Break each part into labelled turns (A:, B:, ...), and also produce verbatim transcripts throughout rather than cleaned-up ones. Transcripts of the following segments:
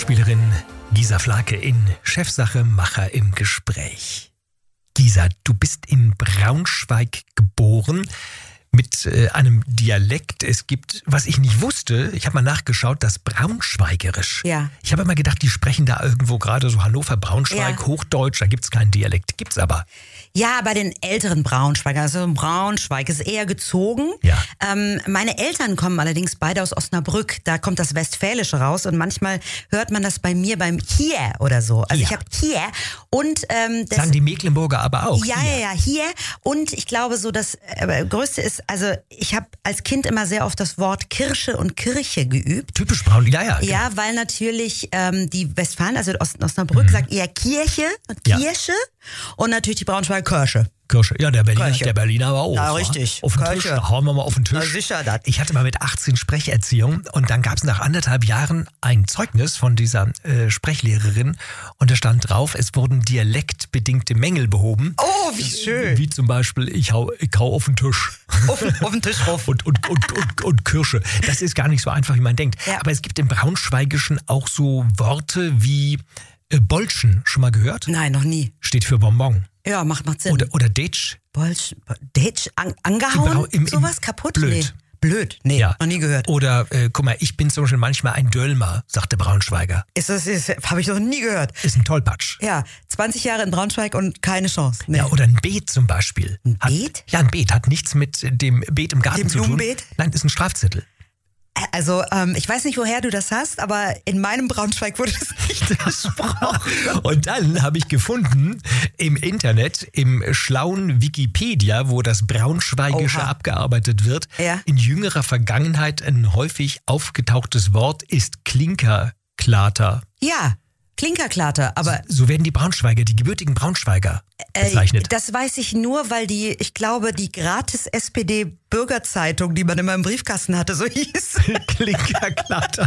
A: Schauspielerin Gisa Flake in Chefsache, Macher im Gespräch. Gisa, du bist in Braunschweig geboren mit äh, einem Dialekt. Es gibt, was ich nicht wusste, ich habe mal nachgeschaut, das Braunschweigerisch.
B: Ja.
A: Ich habe immer gedacht, die sprechen da irgendwo gerade so Hannover, Braunschweig,
B: Ja.
A: Hochdeutsch, da gibt es keinen Dialekt. Gibt's aber.
B: Ja, bei den älteren Braunschweigern, also Braunschweig ist eher gezogen.
A: Ja.
B: Ähm, meine Eltern kommen allerdings beide aus Osnabrück, da kommt das Westfälische raus und manchmal hört man das bei mir beim Hier oder so. Also
A: Hier.
B: ich habe Hier und ähm, das,
A: Sagen die Mecklenburger aber auch.
B: ja,
A: hier.
B: ja, ja, hier. Und ich glaube so, das äh, Größte ist, also ich habe als Kind immer sehr oft das Wort Kirsche und Kirche geübt.
A: Typisch Braun, ja, ja.
B: Ja, weil natürlich ähm, die Westfalen, also Ost Osnabrück,
A: Mhm.
B: sagt eher Kirche und
A: Ja.
B: Kirche und natürlich die Braunschweiger Kirsche.
A: Kirsche. Ja, der Berliner,
B: Kirche.
A: der Berliner aber auch.
B: Ja,
A: wa?
B: richtig.
A: Auf den
B: Kirche.
A: Tisch, da hauen wir mal auf den Tisch.
B: Na sicher, das.
A: Ich hatte mal mit achtzehn Sprecherziehung und dann gab es nach anderthalb Jahren ein Zeugnis von dieser äh, Sprechlehrerin und da stand drauf, es wurden dialektbedingte Mängel behoben.
B: Oh, wie schön.
A: Wie zum Beispiel, ich hau, ich hau auf den Tisch.
B: Auf, auf den Tisch rauf.
A: Und, und, und, und, und Kirsche. Das ist gar nicht so einfach, wie man denkt.
B: Ja.
A: Aber es gibt im Braunschweigischen auch so Worte wie äh, Bolschen. Schon mal gehört?
B: Nein, noch nie.
A: Steht für Bonbon.
B: Ja, macht, macht Sinn.
A: Oder, oder Detsch.
B: Bolsch, Ditch, an, angehauen?
A: Im Brau- im- im-
B: Sowas kaputt?
A: blöd.
B: Nee. Blöd? Nee,
A: Ja.
B: noch nie gehört.
A: Oder, äh, guck mal, ich bin zum Beispiel manchmal ein Dölmer, sagt der Braunschweiger.
B: Ist das, ist, habe ich noch nie gehört.
A: Ist ein Tollpatsch.
B: Ja, zwanzig Jahre in Braunschweig und keine Chance. Nee.
A: Ja, oder ein Beet zum Beispiel.
B: Ein
A: Hat,
B: Beet?
A: Ja, ein Beet hat nichts mit dem Beet im Garten
B: Dem
A: zu tun.
B: Blumenbeet?
A: Nein, ist ein Strafzettel.
B: Also, ähm, ich weiß nicht, woher du das hast, aber in meinem Braunschweig wurde das nicht gesprochen.
A: Und dann habe ich gefunden im Internet, im schlauen Wikipedia, wo das Braunschweigische
B: Oha.
A: abgearbeitet wird,
B: Ja.
A: in jüngerer Vergangenheit ein häufig aufgetauchtes Wort ist Klinkerklater.
B: Ja, Klinkerklater, aber
A: So werden die Braunschweiger, die gebürtigen Braunschweiger bezeichnet.
B: Äh, das weiß ich nur, weil die, ich glaube, die gratis S P D-Bürgerzeitung, die man immer im Briefkasten hatte, so hieß.
A: Klinkerklater.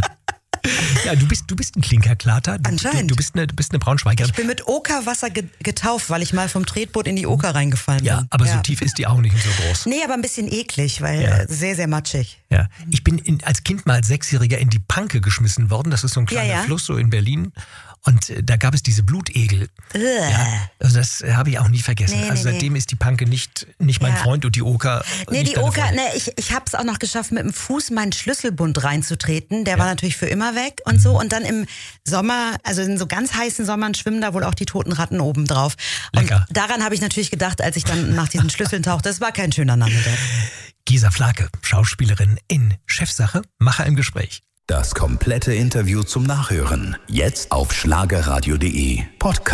A: Ja, du bist, du bist ein Klinkerklater. Du,
B: Anscheinend.
A: Du, du, bist eine, du bist eine Braunschweigerin.
B: Ich bin mit Okerwasser ge- getauft, weil ich mal vom Tretboot in die Oker reingefallen bin.
A: Ja, aber so tief ist die auch nicht und so groß.
B: Nee, aber ein bisschen eklig, weil
A: Ja.
B: äh, sehr, sehr matschig.
A: Ja, ich bin in, als Kind mal als Sechsjähriger in die Panke geschmissen worden. Das ist so ein kleiner
B: Ja, ja.
A: Fluss so in Berlin. Und äh, da gab es diese Blutegel. Ja, also das äh, habe ich auch nie vergessen.
B: Nee,
A: also
B: nee,
A: seitdem ist die Panke nicht, nicht mein
B: Ja.
A: Freund und die Oker.
B: Nee,
A: nicht
B: die
A: deine
B: Oker,
A: Freundin.
B: nee, ich, ich habe es auch noch geschafft, mit dem Fuß meinen Schlüsselbund reinzutreten. Der war natürlich für immer weg und so. Und dann im Sommer, also in so ganz heißen Sommern, schwimmen da wohl auch die toten Ratten oben drauf. Und
A: Lecker.
B: daran habe ich natürlich gedacht, als ich dann nach diesen Schlüsseln tauchte. Das war kein schöner Nachmittag.
A: Gisa Flake, Schauspielerin in Chefsache, Macher im Gespräch.
C: Das komplette Interview zum Nachhören. Jetzt auf schlagerradio punkt de Podcast.